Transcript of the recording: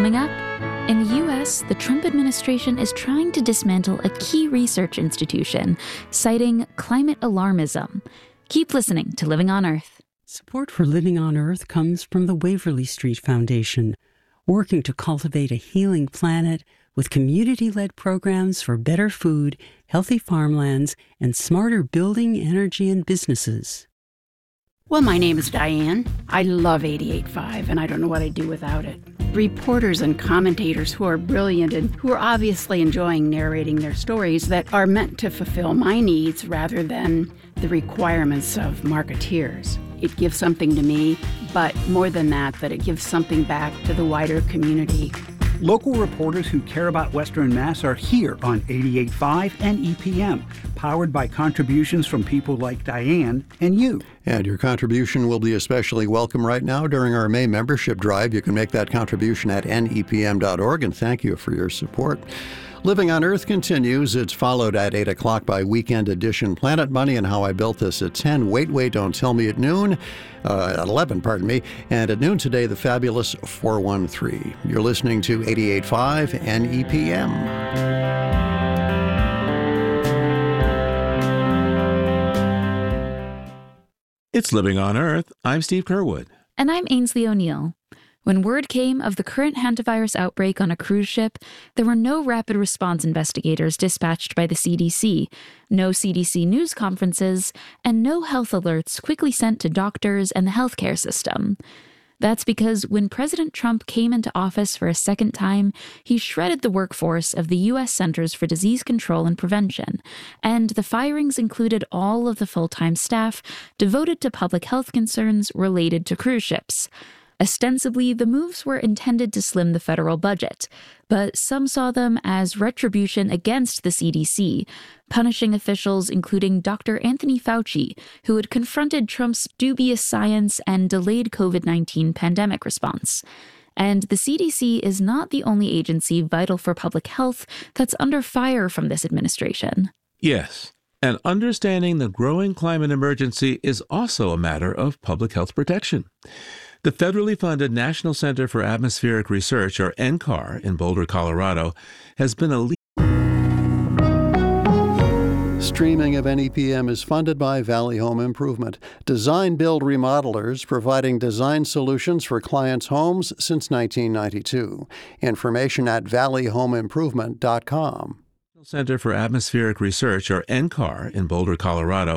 Coming up, in the U.S., the Trump administration is trying to dismantle a key research institution, citing climate alarmism. Keep listening to Living on Earth. Support for Living on Earth comes from the Waverly Street Foundation, working to cultivate a healing planet with community-led programs for better food, healthy farmlands, and smarter building, energy, and businesses. Well, my name is Diane. I love 88.5, and I don't know what I'd do without it. Reporters and commentators who are brilliant and who are obviously enjoying narrating their stories that are meant to fulfill my needs rather than the requirements of marketeers. It gives something to me, but more than that it gives something back to the wider community. Local reporters who care about Western Mass are here on 88.5 and EPM, powered by contributions from people like Diane and you. And your contribution will be especially welcome right now during our May membership drive. You can make that contribution at nepm.org, and thank you for your support. Living on Earth continues. It's followed at 8 o'clock by Weekend Edition Planet Money and How I Built This at 10. Wait, Don't Tell Me at noon. At 11, pardon me. And at noon today, the fabulous 413. You're listening to 88.5 NEPM. It's Living on Earth. I'm Steve Curwood. And I'm Ainsley O'Neill. When word came of the current hantavirus outbreak on a cruise ship, there were no rapid response investigators dispatched by the CDC, no CDC news conferences, and no health alerts quickly sent to doctors and the healthcare system. That's because when President Trump came into office for a second time, he shredded the workforce of the U.S. Centers for Disease Control and Prevention, and the firings included all of the full-time staff devoted to public health concerns related to cruise ships. Ostensibly, the moves were intended to slim the federal budget, but some saw them as retribution against the CDC, punishing officials including Dr. Anthony Fauci, who had confronted Trump's dubious science and delayed COVID-19 pandemic response. And the CDC is not the only agency vital for public health that's under fire from this administration. Yes, and understanding the growing climate emergency is also a matter of public health protection. The federally funded National Center for Atmospheric Research, or NCAR, in Boulder, Colorado, has been a lead. Streaming of NEPM is funded by Valley Home Improvement, design build remodelers providing design solutions for clients' homes since 1992. Information at valleyhomeimprovement.com. Center for Atmospheric Research, or NCAR, in Boulder, Colorado,